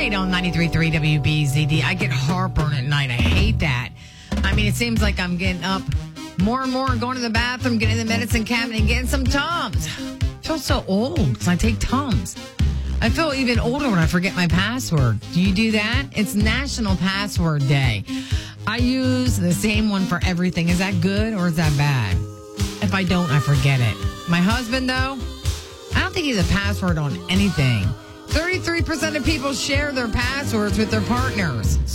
right on 93.3 WBZD. I get heartburn at night. I hate that. I mean, it seems like I'm getting up more and more, going to the bathroom, getting in the medicine cabinet, and getting some Tums. I feel so old because I take Tums. I feel even older when I forget my password. Do you do that? It's National Password Day. I use the same one for everything. Is that good or is that bad? If I don't, I forget it. My husband, though, I don't think he's a password on anything. 33% of people share their passwords with their partners.